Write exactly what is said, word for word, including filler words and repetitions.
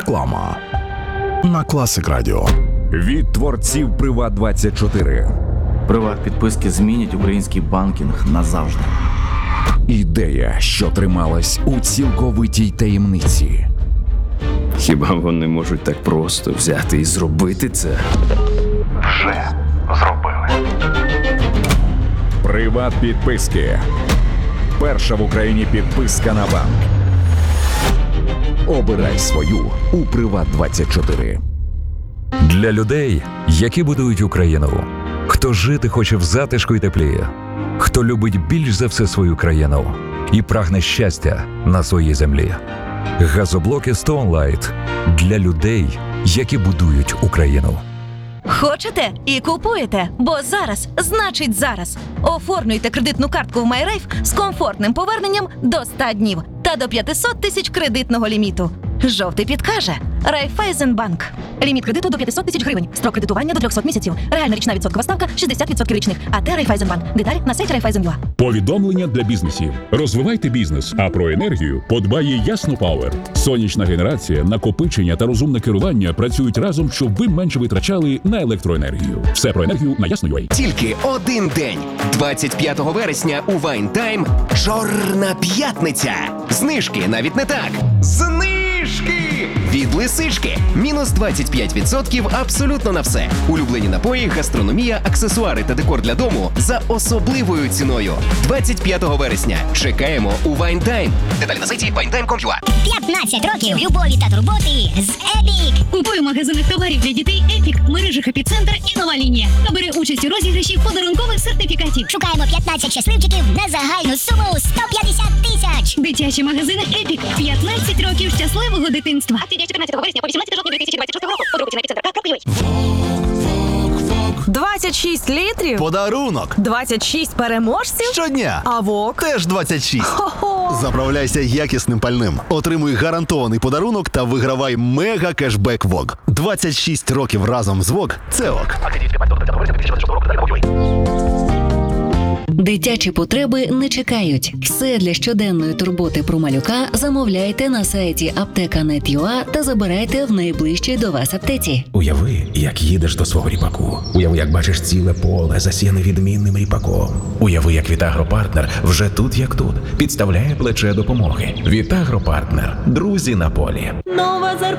Реклама на Класик Радіо. Від творців Приват двадцять чотири. Приват підписки змінять український банкінг назавжди. Ідея, що трималась у цілковитій таємниці. Хіба вони можуть так просто взяти і зробити це? Вже зробили. Приват підписки. Перша в Україні підписка на банк. Обирай свою у Приват двадцять чотири. Для людей, які будують Україну. Хто жити хоче в затишку і теплі. Хто любить більш за все свою країну і прагне щастя на своїй землі. Газоблоки Stone Light для людей, які будують Україну. Хочете і купуєте, бо зараз значить зараз. Оформлюйте кредитну картку в MyRafe з комфортним поверненням до ста днів та до п'ятсот тисяч кредитного ліміту. Жовтий підкаже Райфайзенбанк. Ліміт кредиту до п'ятсот тисяч гривень. Строк кредитування до трьохсот місяців. Реальна річна відсоткова ставка шістдесят відсотків річних. АТ Райфайзенбанк. Деталі на сайті Райфайзен.ua. Повідомлення для бізнесів. Розвивайте бізнес, а про енергію подбає Ясно Пауер. Сонячна генерація, накопичення та розумне керування працюють разом, щоб ви менше витрачали на електроенергію. Все про енергію на Ясно.ua. Тільки один день. двадцять п'ятого вересня у Вайнтайм Чорна п'ятниця. Знижки навіть не так. Знижки! Від Лисички. Мінус двадцять п'ять відсотків абсолютно на все. Улюблені напої, гастрономія, аксесуари та декор для дому за особливою ціною. двадцять п'ятого вересня. Чекаємо у Вайнтайм. Деталі на сайті вайнтайм крапка ком ю а. п'ятнадцять років любові та турботи з Епік. Купуй в магазинах товарів для дітей Епік, мережах Епіцентр і Нова лінія. Та бери участь у розіграші подарункових сертифікатів. Шукаємо п'ятнадцять щасливчиків на загальну суму сто п'ятдесят тисяч. Дитячі магазини Епік. п'ятнадцять років щасливого дитинства. Акція діє з чотирнадцятого вересня по вісімнадцяте жовтня дві тисячі двадцять шостого року. Подробиці на епіцентр крапка ком ю а. двадцять шість літрів. Подарунок. двадцять шість переможців. Щодня. А ВОК? Теж двадцять шість. Хо-хо. Заправляйся якісним пальним. Отримуй гарантований подарунок та вигравай мега кешбек ВОК. двадцять шість років разом з ВОК – це ок. Дитячі потреби не чекають. Все для щоденної турботи про малюка замовляйте на сайті аптека крапка нет крапка ю а та забирайте в найближчій до вас аптеці. Уяви, як їдеш до свого ріпаку. Уяви, як бачиш ціле поле, засіяне відмінним ріпаком. Уяви, як Вітагропартнер вже тут як тут підставляє плече допомоги. Вітагропартнер. Друзі на полі. Нова